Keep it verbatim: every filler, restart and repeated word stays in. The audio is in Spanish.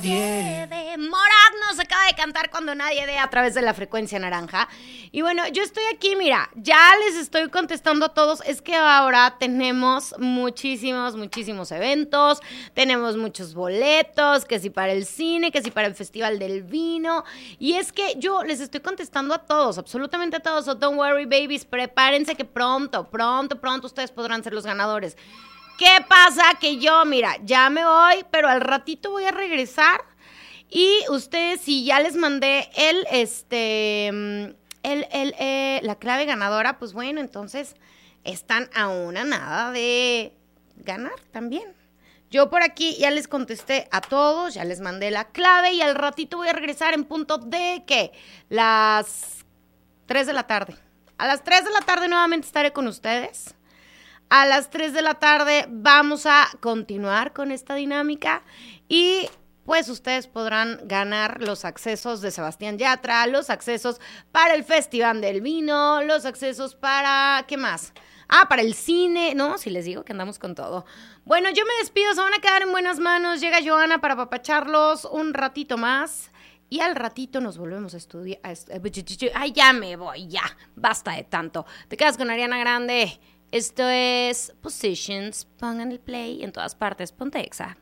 De Morat nos acaba de cantar Cuando Nadie Dé a través de la frecuencia naranja. Y bueno, yo estoy aquí, mira, ya les estoy contestando a todos. Es que ahora tenemos muchísimos, muchísimos eventos. Tenemos muchos boletos, que si para el cine, que si para el Festival del Vino. Y es que yo les estoy contestando a todos, absolutamente a todos. So don't worry, babies, prepárense que pronto, pronto, pronto ustedes podrán ser los ganadores. ¿Qué pasa? Que yo, mira, ya me voy, pero al ratito voy a regresar y ustedes, si ya les mandé el, este, el, el, eh, la clave ganadora, pues bueno, entonces están a una nada de ganar también. Yo por aquí ya les contesté a todos, ya les mandé la clave y al ratito voy a regresar en punto de, ¿qué? Las tres de la tarde. A las tres de la tarde nuevamente estaré con ustedes. A las tres de la tarde vamos a continuar con esta dinámica y pues ustedes podrán ganar los accesos de Sebastián Yatra, los accesos para el Festival del Vino, los accesos para, ¿qué más? Ah, para el cine, ¿no? Si les digo que andamos con todo. Bueno, yo me despido, se van a quedar en buenas manos. Llega Joana para apapacharlos un ratito más. Y al ratito nos volvemos a estudiar. Ay, ya me voy, ya. Basta de tanto. Te quedas con Ariana Grande. Esto es Positions, pongan el play en todas partes, ponte Exa.